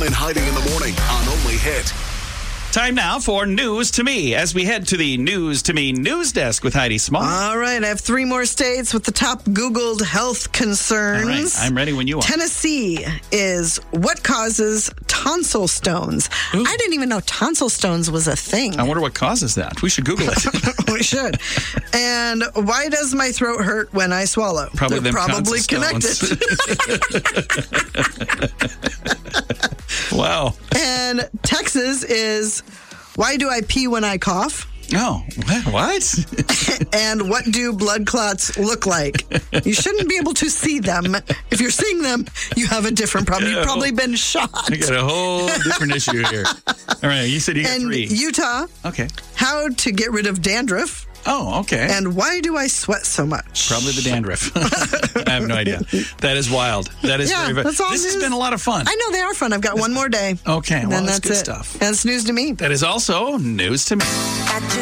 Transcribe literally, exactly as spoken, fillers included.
John and Heidi in the morning on Only Hit. Time now for News to Me as we head to the News to Me news desk with Heidi Small. All right, I have three more states with the top Googled health concerns. All right, I'm ready when you are. Tennessee is what causes tonsil stones. Ooh. I didn't even know tonsil stones was a thing. I wonder what causes that. We should Google it. We should. And why does my throat hurt when I swallow? Probably They're them probably tonsil connected. Wow. And Texas is why do I pee when I cough? Oh, what? And what do blood clots look like? You shouldn't be able to see them. If you're seeing them, you have a different problem. You've probably been shot. I got a whole different issue here. All right, you said you got And three. Utah, Okay. how to get rid of dandruff. Oh, okay. And why do I sweat so much? Probably the dandruff. I have no idea. That is wild. That is Yeah, very, very... that's all This has news. been a lot of fun. I know they are fun. I've got one more day. Okay, well, Then that's that's good it. stuff. That's news to me. That is also news to me.